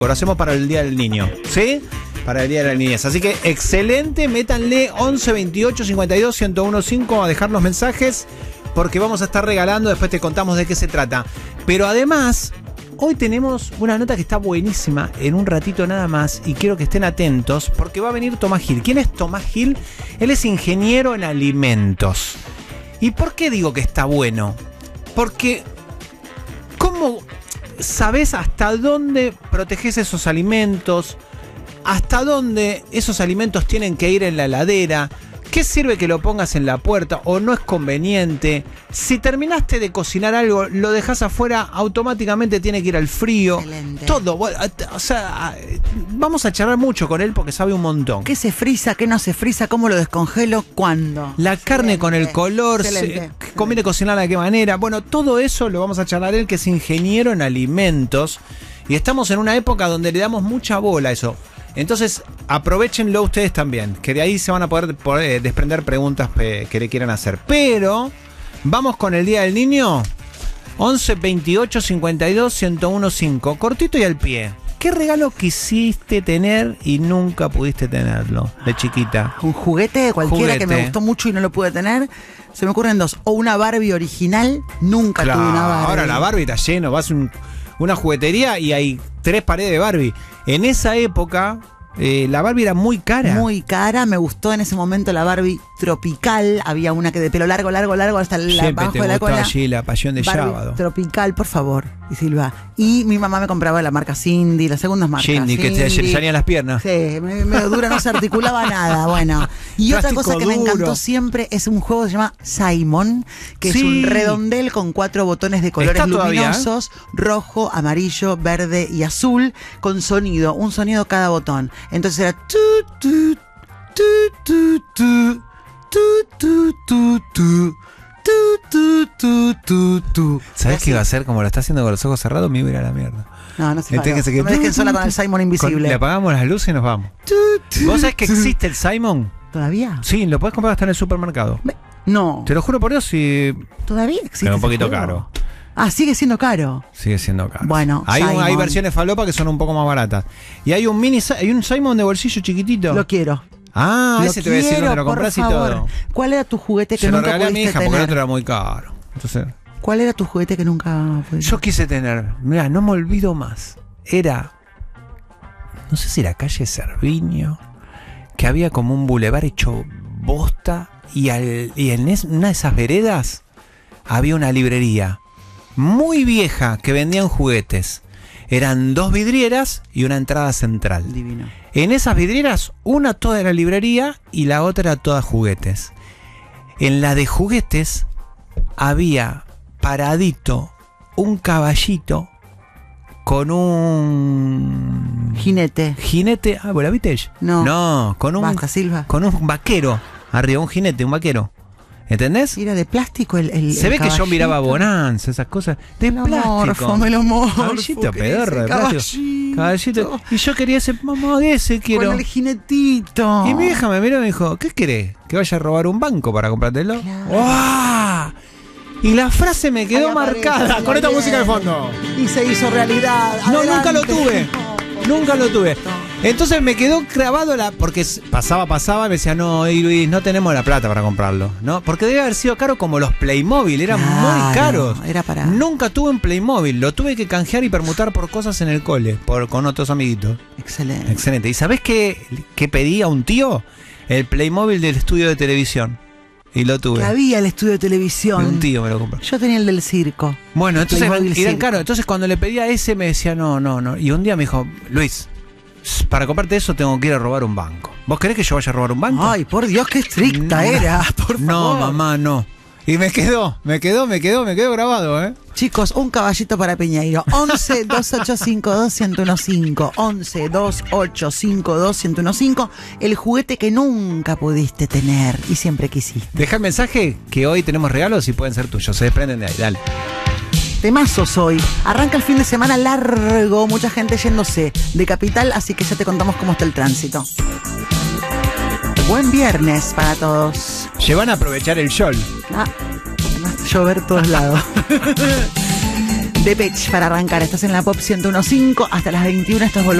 Lo hacemos para el Día del Niño, ¿sí? Para el Día de la Niñez. Así que excelente, métanle 11 28 52 1015 a dejar los mensajes porque vamos a estar regalando, después te contamos de qué se trata. Pero además, hoy tenemos una nota que está buenísima en un ratito nada más y quiero que estén atentos porque va a venir Tomás Gil. ¿Quién es Tomás Gil? Él es ingeniero en alimentos. ¿Y por qué digo que está bueno? Porque ¿cómo sabés hasta dónde protegés esos alimentos? ¿Hasta dónde esos alimentos tienen que ir en la heladera? ¿Qué sirve que lo pongas en la puerta o no es conveniente? Si terminaste de cocinar algo, lo dejas afuera, automáticamente tiene que ir al frío. Excelente. Todo. O sea, vamos a charlar mucho con él porque sabe un montón. ¿Qué se frisa? ¿Qué no se frisa? ¿Cómo lo descongelo? ¿Cuándo? La carne con el color, Excelente. conviene cocinarla de qué manera. Bueno, todo eso lo vamos a charlar él, que es ingeniero en alimentos. Y estamos en una época donde le damos mucha bola a eso. Entonces, aprovechenlo ustedes también, que de ahí se van a poder desprender preguntas que le quieran hacer. Pero, vamos con el Día del Niño. 11 28 52 1015. Cortito y al pie. ¿Qué regalo quisiste tener y nunca pudiste tenerlo de chiquita? Un juguete cualquiera que me gustó mucho y no lo pude tener. Se me ocurren dos. O una Barbie original. Nunca tuve una Barbie. Ahora la Barbie está lleno. Vas a una juguetería y hay 3 paredes de Barbie. En esa época, la Barbie era muy cara. Muy cara. Me gustó en ese momento la Barbie tropical. Había una que de pelo largo, hasta abajo de la cola. Allí la pasión de Barbie sábado. tropical, por favor. Y Silva. Y mi mamá me compraba la marca Cindy, las segundas marcas. Cindy, que te salían las piernas. Sí, me dura, no se articulaba nada. Bueno. Y otra Plástico cosa que me duro. encantó siempre es un juego que se llama Simon, que es un redondel con 4 botones de colores luminosos, rojo, amarillo, verde y azul, con sonido, un sonido cada botón. Entonces era tu tu tu tu tu tu tu tu. ¿Sabés qué iba a hacer? Como lo está haciendo con los ojos cerrados, me iba a ir a la mierda. No, no se Este que se no me dejen sola con el Simon invisible. Le apagamos las luces y nos vamos. ¿Vos sabés que existe el Simon? ¿Todavía? Sí, lo podés comprar hasta en el supermercado. No. Te lo juro por Dios, si... ¿Todavía existe? Pero un ese poquito juego? caro. Ah, sigue siendo caro. Sigue siendo caro. Bueno, hay versiones falopa que son un poco más baratas. Y hay un Simon de bolsillo chiquitito. Lo quiero. Ah, ese te voy a decir dónde lo compras y todo. ¿Cuál era tu juguete que Se lo nunca regalé a mi pudiste hija porque el tener? otro era muy caro. Entonces, ¿Cuál era tu juguete que nunca pudiste? yo quise tener, mirá, no me olvido más. Era, no sé si era calle Cerviño, que había como un bulevar hecho bosta y en una de esas veredas había una librería muy vieja que vendían juguetes. Eran 2 vidrieras y una entrada central. Divino. En esas vidrieras, una toda era librería y la otra era toda juguetes. En la de juguetes había paradito un caballito con un Jinete. ¿Vos la viste? No, con un Basta, Silva. con un vaquero arriba, un jinete, un vaquero. ¿Entendés? Era de plástico el Se ve que yo caballito. miraba Bonanza, esas cosas. De plástico. Me lo morfo. Caballito ¿qué pedorro de dice? plástico. Caballito. Y yo quería ese, mamá, de ese quiero. Con el jinetito. Y mi vieja me miró y me dijo, ¿qué querés? ¿Que vaya a robar un banco para comprártelo? Claro. ¡Wow! Y la frase me quedó Ahí aparece, marcada ahí con esta viene. música de fondo. Y se hizo realidad. No, Adelante. nunca lo tuve. Nunca lo tuve. Entonces me quedó grabado porque pasaba y me decía, no, Luis, no tenemos la plata para comprarlo, ¿no? Porque debe haber sido caro como los Playmobil, eran muy caros. Era para... Nunca tuve un Playmobil, lo tuve que canjear y permutar por cosas en el cole, con otros amiguitos. Excelente. Excelente. ¿Y sabés qué pedí a un tío? El Playmobil del estudio de televisión. Y lo tuve. Que había el estudio de televisión. Un tío me lo compró. Yo tenía el del circo. Bueno, entonces Playmobil eran circo. caros. Entonces cuando le pedía ese me decía no. Y un día me dijo, Luis, para comprarte eso tengo que ir a robar un banco. ¿Vos querés que yo vaya a robar un banco? Ay, por Dios, qué estricta era. Por favor. No, mamá, no. Y me quedó grabado, ¿eh? Chicos, un caballito para Piñeiro. 11 2852 1015. 11 2852 1015. El juguete que nunca pudiste tener y siempre quisiste. Deja el mensaje que hoy tenemos regalos y pueden ser tuyos. Se desprenden de ahí, dale. Temazos hoy. Arranca el fin de semana largo, mucha gente yéndose de Capital, así que ya te contamos cómo está el tránsito. Buen viernes para todos. Llevan a aprovechar el sol. Ah, además llover todos lados. Depeche para arrancar. Estás en la Pop 101.5 hasta las 21. Esto es